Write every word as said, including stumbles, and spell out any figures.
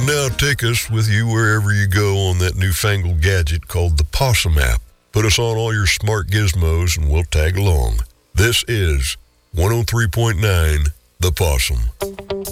now take us with you wherever you go on that newfangled gadget called the Possum app. Put us on all your smart gizmos and we'll tag along. This is one oh three point nine The Possum.